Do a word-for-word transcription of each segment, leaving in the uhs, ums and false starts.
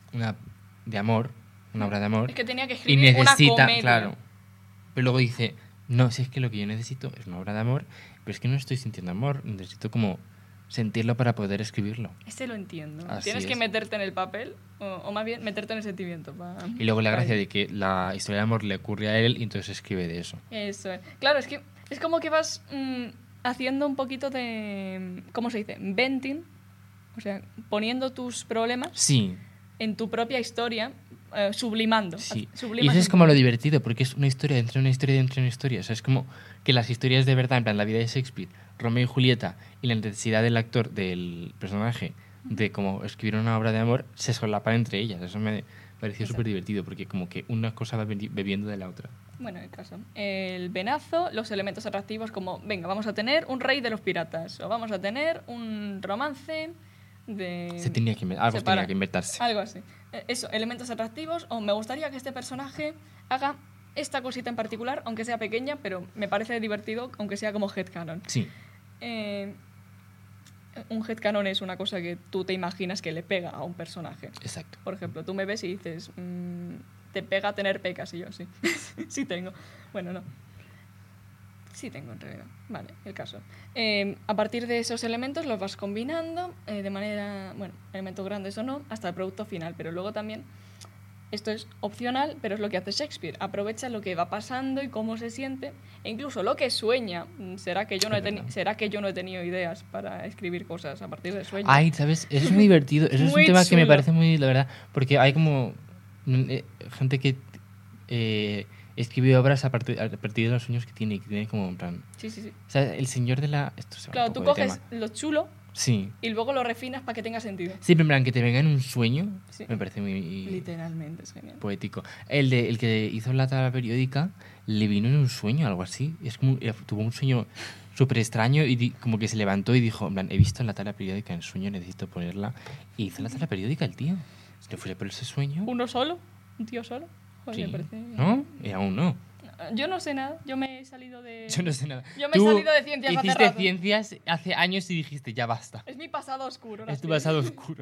una de amor, una obra de amor. Es que tenía que y escribir necesita, una comedia. claro. Pero luego dice, no, si es que lo que yo necesito es una obra de amor, pero es que no estoy sintiendo amor, necesito como sentirlo para poder escribirlo. Ese lo entiendo. Así Tienes que es. meterte en el papel, o, o más bien meterte en el sentimiento. Pa, Y luego la pa gracia ir. de que la historia de amor le ocurre a él y entonces escribe de eso. Eso es. Claro, es que es como que vas mmm, haciendo un poquito de... ¿Cómo se dice? Venting. O sea, poniendo tus problemas Sí, en tu propia historia, eh, sublimando. sí. Sublimas Y eso es un como lo poco. divertido, porque es una historia dentro de una historia dentro de una historia. O sea, es como que las historias de verdad, en plan, la vida de Shakespeare, Romeo y Julieta, y la necesidad del actor, del personaje, de como escribir una obra de amor, se solapan entre ellas. Eso me pareció Exacto. súper divertido, porque como que una cosa va bebi- bebiendo de la otra. Bueno, el caso. El venazo, los elementos atractivos como, venga, vamos a tener un rey de los piratas, o vamos a tener un romance de... Se tenía que, algo separa- tenía que inventarse. Algo así. Eh, Eso, elementos atractivos, o me gustaría que este personaje haga esta cosita en particular, aunque sea pequeña, pero me parece divertido, aunque sea como headcanon. Sí, Eh, un headcanon es una cosa que tú te imaginas que le pega a un personaje. exacto. Por ejemplo, tú me ves y dices, mmm, te pega tener pecas, y yo, sí. Sí tengo. Bueno, no. Sí tengo, en realidad. Vale, el caso. Eh, a partir de esos elementos los vas combinando eh, de manera, bueno, elementos grandes o no, hasta el producto final. Pero luego también, esto es opcional, pero es lo que hace Shakespeare. Aprovecha lo que va pasando y cómo se siente, e incluso lo que sueña. ¿Será que yo no he, Es teni- verdad. ¿será que yo no he tenido ideas para escribir cosas a partir de sueños? Ay, ¿sabes? Eso es muy divertido. Eso es Muy un tema que me chulo. parece muy, la verdad, porque hay como mm, eh, gente que eh, escribe obras a partir, a partir de los sueños que tiene, que tiene como en plan... Sí, sí, sí. O sea, el señor de la... Esto se va Claro, un tú poco de coges tema. lo chulo Sí. y luego lo refinas para que tenga sentido. Sí, pero en plan, que te venga en un sueño, Sí. me parece muy Literalmente, es genial. poético. El, de, el que hizo la tabla periódica le vino en un sueño, algo así. Es como, eh, tuvo un sueño súper extraño y di- como que se levantó y dijo, en plan, he visto la tabla periódica en sueño, necesito ponerla. Y hizo la tabla periódica el tío. Se le fue por ese sueño. ¿Uno solo? ¿Un tío solo? Joder, Sí. me parece... ¿No? Y aún no. Yo no sé nada, yo me he salido de... Yo no sé nada. Yo me he Tú salido de ciencias hace hiciste rato. ciencias hace años y dijiste, ya basta. Es mi pasado oscuro. las Es tu ciencias. pasado oscuro.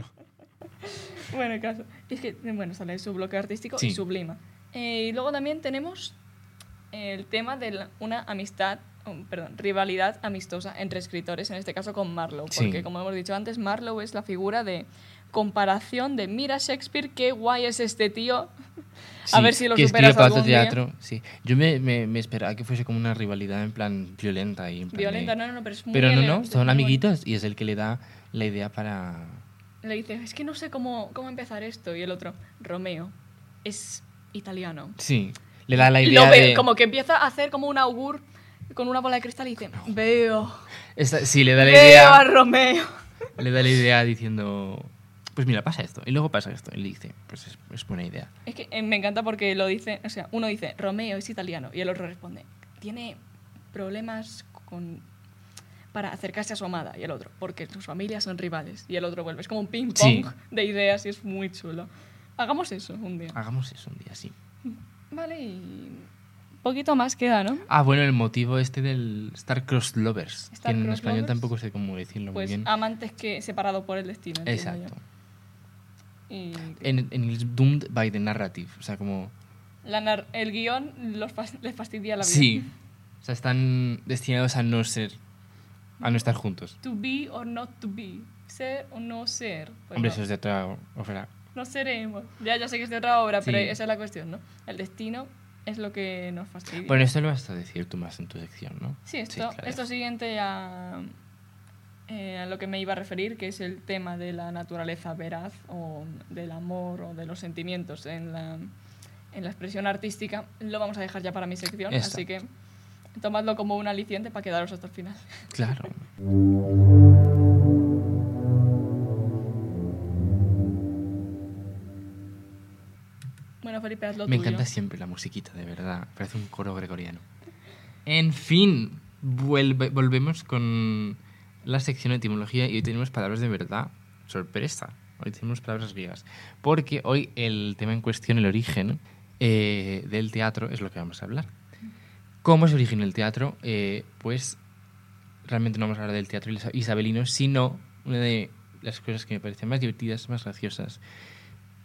Bueno, el caso. Es que, bueno, sale su bloque artístico Sí. y sublima. Eh, y luego también tenemos el tema de la- una amistad, um, perdón, rivalidad amistosa entre escritores, en este caso con Marlowe. Sí. Porque, como hemos dicho antes, Marlowe es la figura de comparación de mira Shakespeare, qué guay es este tío. A Sí, ver si lo que superas escribe para algún otro día. teatro. Sí. Yo me, me, me esperaba que fuese como una rivalidad en plan violenta. Y en plan Violenta, de- no, no, no, pero es muy Pero no, no, elegante, son muy amiguitos y es el que le da la idea para... bonito. Le dice, es que no sé cómo, cómo empezar esto. Y el otro, Romeo, es italiano. Sí, le da la Y idea lo ve, de... como que empieza a hacer como un augur con una bola de cristal y dice, veo, Esta- sí, le da la veo a idea... Romeo. Le da la idea diciendo... Pues mira, pasa esto. Y luego pasa esto. Y le dice, pues es, es buena idea. Es que eh, me encanta porque lo dice, o sea, uno dice, Romeo es italiano, y el otro responde, tiene problemas con para acercarse a su amada, y el otro, porque sus familias son rivales, y el otro vuelve. Es como un ping Sí. pong de ideas y es muy chulo. Hagamos eso un día. Hagamos eso un día, sí. Vale, y poquito más queda, ¿no? Ah, bueno, el motivo este del Star-Crossed Lovers. Que en Star-crossed español lovers. tampoco sé cómo decirlo Pues muy bien. amantes que separado por el destino. entiendo Exacto. yo. Y En, en el Doomed by the Narrative. O sea, como... la nar- el guión los fas- les fastidia la vida. Sí. O sea, están destinados a no ser... A no estar juntos. To be or not to be. Ser o no ser. Pues Hombre, no. eso es de otra ópera. No seremos. Ya, ya sé que es de otra obra, pero Sí. esa es la cuestión, ¿no? El destino es lo que nos fastidia. Bueno, esto lo vas a decir tú más en tu sección, ¿no? sí, esto, claro. esto siguiente a, eh, a lo que me iba a referir, que es el tema de la naturaleza veraz o del amor o de los sentimientos en la, en la expresión artística, lo vamos a dejar ya para mi sección, Exacto. así que tomadlo como un aliciente para quedaros hasta el final. Claro. Bueno, Felipe, haz lo Me tuyo. encanta siempre la musiquita, de verdad. Parece un coro gregoriano. En fin, vuelve- volvemos con la sección de etimología y hoy tenemos palabras de verdad. Sorpresa. Hoy tenemos palabras griegas. Porque hoy el tema en cuestión, el origen eh, del teatro, es lo que vamos a hablar. ¿Cómo se originó el teatro? Eh, pues realmente no vamos a hablar del teatro isa- isabelino, sino una de las cosas que me parecen más divertidas, más graciosas